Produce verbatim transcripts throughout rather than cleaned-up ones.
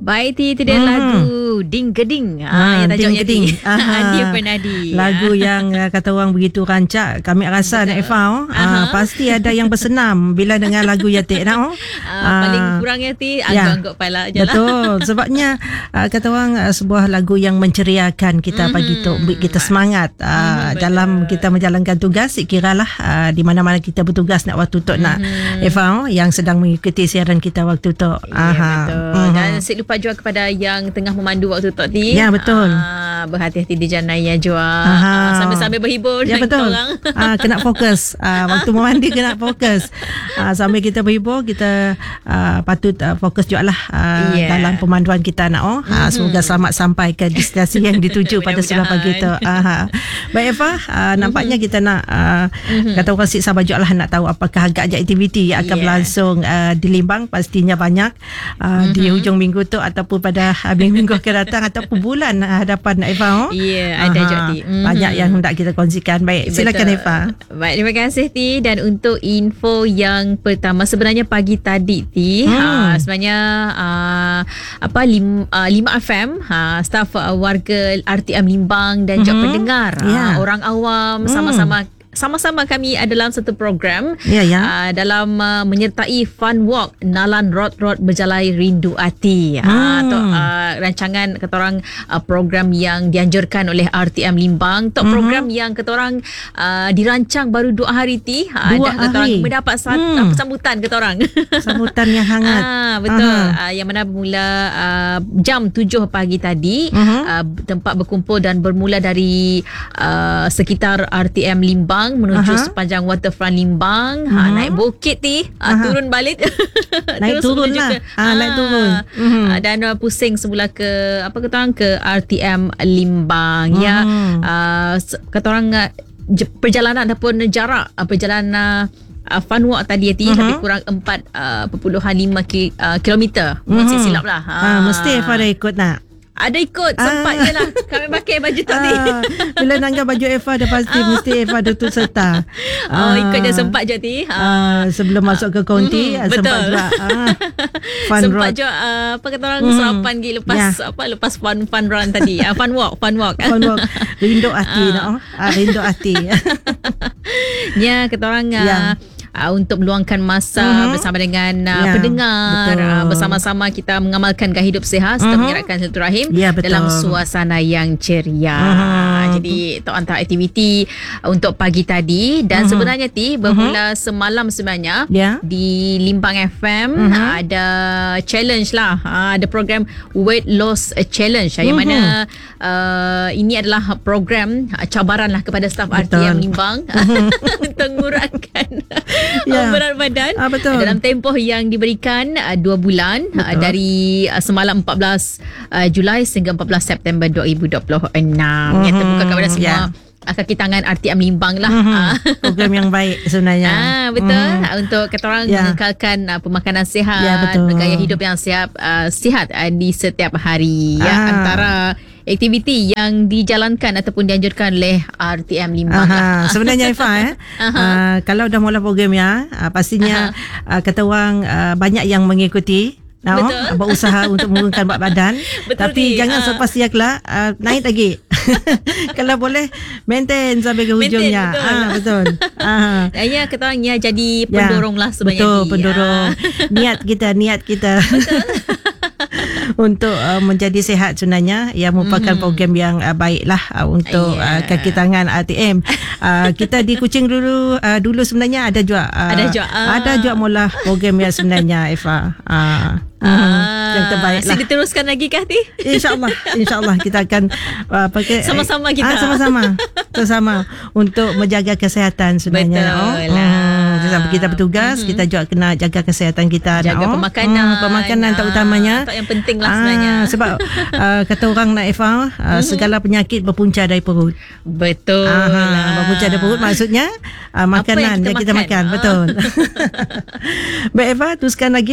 Baik, Ti, itu dia hmm. lagu Ding Geding. Ha, yang Ding Geding. Dia Penadi. Lagu yang kata orang begitu rancak. Kami rasa nak Eva, oh, uh, pasti ada yang bersenam bila dengar lagu Yatik nak. Oh. Uh, paling kurang ya, Ti, angguk-angguk pala je lah. Betul. Sebabnya uh, kata orang uh, sebuah lagu yang menceriakan kita mm-hmm. pagi tu, beri kita semangat uh, mm, dalam kita menjalankan tugas. Kiralah uh, di mana-mana kita bertugas nak waktu tu mm-hmm. nak Eva, oh, yang sedang mengikuti siaran kita waktu tu. Ya, Aha. betul. Mm-hmm. Dan saya lupa juga kepada yang tengah memandu waktu tu, Ti. Ya, betul. Uh, berhati-hati di jalan raya juga. Uh, sambil-sambil berhibur. Ya, betul. Uh, kena fokus. Uh, waktu memandi kena fokus. Uh, sambil kita berhibur, kita uh, patut uh, fokus juga lah uh, yeah. dalam pemanduan kita nak. Oh. Uh, semoga selamat sampai ke destinasi yang dituju pada sudah pagi tu. Uh, baik, Eva. Uh, nampaknya kita nak uh, kata orang siksa baju lah nak tahu apakah agak aktiviti yang akan yeah. berlangsung uh, di Limbang. Pastinya banyak uh, di hujung minggu tu ataupun pada uh, minggu akan datang ataupun bulan uh, hadapan Eva. Oh. Ya, yeah, ada juga, Ti. Mm-hmm. Banyak yang hendak kita kongsikan. Baik, silakan Eva. Baik, terima kasih, Ti. Dan untuk info yang pertama, sebenarnya pagi tadi, Ti, hmm. uh, sebenarnya uh, apa lim, uh, lima F M, uh, staf uh, warga R T M Limbang dan juga mm-hmm. pendengar, yeah. uh, orang awam, mm. sama-sama Sama-sama kami ada dalam satu program yeah, yeah. Uh, dalam uh, menyertai Fun Walk Nalan Road Road Berjalai Rindu Hati. Hmm. Uh, atau, uh, rancangan kata orang uh, program yang dianjurkan oleh R T M Limbang. Untuk hmm. program yang kata orang uh, dirancang baru dua hari, Ti. Uh, dua dah kata orang mendapat sat, hmm. uh, sambutan kata orang. Sambutan yang hangat. Uh, betul. Uh, yang mana bermula uh, jam tujuh pagi tadi. Uh-huh. Uh, tempat berkumpul dan bermula dari uh, sekitar R T M Limbang menuju uh-huh. sepanjang waterfront Limbang. Uh-huh. Ha, naik bukit, Ti. Uh, uh-huh. Turun balik. Naik turun lah. Ke, ha, naik turun. Uh-huh. Dan uh, pusing semula ke, apa kata orang, ke R T M Limbang. Uh-huh. Ya, uh, kata orang uh, perjalanan ataupun jarak uh, perjalanan uh, Fun Walk tadi, Ti, uh-huh. lebih kurang empat perpuluhan lima kilometer. Uh-huh. Mesti silap lah. Ha. Ha, mesti Eva dah ikut nak. Ada ikut, sempat je lah. Kami pakai baju tadi. Ah, bila nanggap baju Eva dah pasti ah. mesti Eva dah tu serta. Oh, ah. ikut dia sempat je, Ti. Ah, sebelum ah. masuk ke konti, mm, sempat betul. juga. Ah, fun sempat road. juga uh, apa kata orang mm. sarapan lagi lepas yeah. apa lepas fun fun run tadi. Uh, fun walk, fun walk. Fun walk. Rindu hati nak. Ah, rindu hati. Ya, kata orang uh, yeah. Uh, untuk meluangkan masa uh-huh. bersama dengan uh, yeah, pendengar, uh, bersama-sama kita mengamalkan gaya hidup sihat serta uh-huh. mengeratkan silaturahim yeah, dalam suasana yang ceria. Uh-huh. Jadi itu antara aktiviti uh, untuk pagi tadi. Dan uh-huh. sebenarnya, Ti, bermula uh-huh. semalam sebenarnya yeah. di Limbang F M uh-huh. uh, ada challenge lah, uh, ada program Weight Loss Challenge uh-huh. yang mana uh, ini adalah program uh, cabaran lah kepada staf betul. R T M Limbang untuk mengurangkan yeah. berat badan ah, betul. dalam tempoh yang diberikan uh, dua bulan uh, dari uh, semalam empat belas Julai sehingga empat belas September dua ribu dua puluh enam mm-hmm. yang terbuka kepada semua yeah. kaki tangan R T M Limbang lah. Mm-hmm. Program yang baik sebenarnya. Ah, betul. Mm. Untuk kata orang yeah. mengekalkan uh, pemakanan sihat, yeah, gaya hidup yang sihat, uh, sihat uh, di setiap hari. Ah. Ya, antara aktiviti yang dijalankan ataupun dianjurkan oleh R T M Limbang. Lah. Sebenarnya Eva eh, uh, kalau dah mula program ya, uh, pastinya uh, kata orang uh, banyak yang mengikuti. No, berusaha untuk mengurangkan berat badan. Betul, tapi di, jangan uh, selepas siap lah uh, naik lagi. Kalau boleh maintain sampai ke hujungnya. Maintain, betul. Ah, betul. Ya, kita orang ya jadi pendorong ya, lah sebenarnya. Betul, di, pendorong. Uh. Niat kita, niat kita. Betul. Untuk uh, menjadi sihat sebenarnya yang merupakan mm-hmm. program yang uh, baiklah uh, untuk yeah. uh, kaki tangan R T M. Uh, kita di Kuching dulu uh, dulu sebenarnya ada juga uh, ada juga uh. ada juga mula program yang sebenarnya Eva. Uh, Ah, yang terbaik lah. Masih diteruskan lagi kah, Ti? InsyaAllah, insyaAllah kita akan uh, pakai sama-sama kita. Ah, sama-sama, sama untuk menjaga kesihatan sebenarnya. Betul oh. lah. Hmm, kita bertugas, mm-hmm. kita juga kena jaga kesihatan kita. Jaga oh. pemakanan. Hmm, pemakanan tak utamanya. Tak yang penting lah sebenarnya. Ah, sebab uh, kata orang nak Eva, uh, mm-hmm. segala penyakit berpunca dari perut. Betul ah, lah. Berpunca dari perut maksudnya uh, makanan yang kita, yang kita makan. makan. Ah. Betul. Baik Eva, teruskan lagi.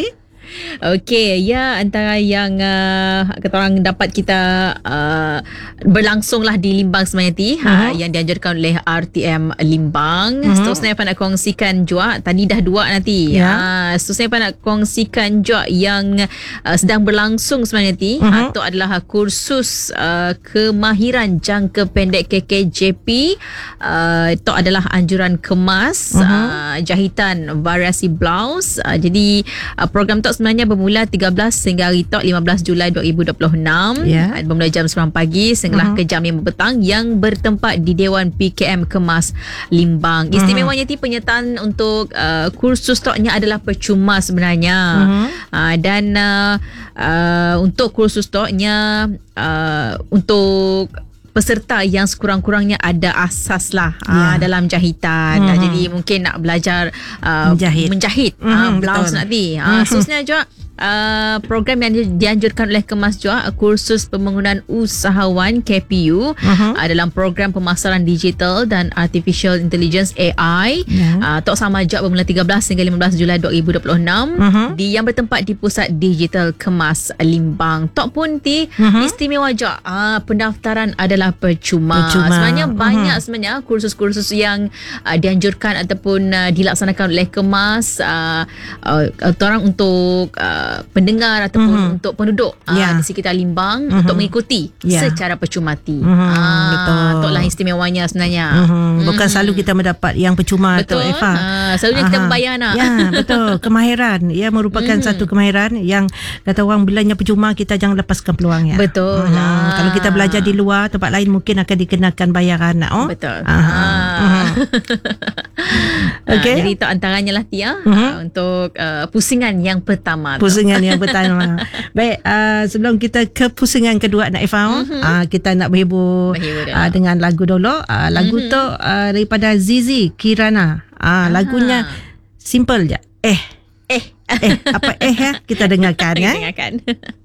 Okey, ya antara yang uh, kata orang dapat kita uh, berlangsunglah di Limbang Semayati uh-huh. uh, yang dianjurkan oleh R T M Limbang. Uh-huh. Seterusnya apa nak kongsikan juga, tadi dah dua nanti. Yeah. Uh, seterusnya apa nak kongsikan juga yang uh, sedang berlangsung Semayati uh-huh. atau adalah kursus uh, kemahiran jangka pendek K K J P. Uh, itu adalah anjuran kemas uh-huh. uh, jahitan variasi blouse. Uh, jadi uh, program tu sebenarnya bermula tiga belas sehingga hari tu lima belas Julai dua ribu dua puluh enam. Yeah. Uh, bermula jam sembilan pagi sehinggalah uh-huh. ke jam lima petang yang bertempat di Dewan P K M Kemas Limbang. Istimewanya uh-huh. penyertaan untuk uh, kursus stoknya adalah percuma sebenarnya. Uh-huh. Uh, dan uh, uh, untuk kursus stoknya uh, untuk peserta yang sekurang-kurangnya ada asas lah yeah. uh, dalam jahitan. Mm-hmm. Uh, jadi mungkin nak belajar uh, menjahit, menjahit mm-hmm, uh, blouse nanti. Uh, mm-hmm. Khususnya juga Uh, program yang dianjurkan oleh Kemas juga, kursus pembangunan usahawan K P U uh-huh. uh, dalam program pemasaran digital dan artificial intelligence A I. Yeah. Uh, Tok sama juga bermula tiga belas hingga lima belas Julai dua ribu dua puluh enam uh-huh. di yang bertempat di Pusat Digital Kemas Limbang. Tok pun ti uh-huh. istimewa juga uh, pendaftaran adalah percuma. percuma. Sebenarnya uh-huh. banyak sebenarnya kursus-kursus yang uh, dianjurkan ataupun uh, dilaksanakan oleh Kemas uh, uh, orang untuk uh, pendengar ataupun mm-hmm. untuk penduduk yeah. uh, di sekitar Limbang mm-hmm. untuk mengikuti yeah. secara percumati. Mm-hmm. Ah, betul. Itulah istimewanya sebenarnya. Mm-hmm. Bukan mm-hmm. selalu kita mendapat yang percuma tu, Eva. Ah, selalunya kita membayar nak. Ya, betul. Kemahiran. Ia merupakan mm-hmm. satu kemahiran yang kata orang bilanya percuma, kita jangan lepaskan peluangnya. Betul. Mm-hmm. Ah. Kalau kita belajar di luar, tempat lain mungkin akan dikenakan bayaran. Oh? Betul. Ah. Ah. Okay. Ah, jadi itu antaranya lah Tia mm-hmm. uh, untuk uh, pusingan yang pertama tu. Pusingan yang pertama. Baik, uh, sebelum kita ke pusingan kedua nak Eva, mm-hmm. uh, kita nak berhibur, berhibur uh, dengan lagu dulu. Uh, lagu mm-hmm. tu uh, daripada Zizi Kirana. Uh, lagunya simple je. Eh. Eh. Eh, apa eh ya? Kita dengarkan ya. Kita dengarkan.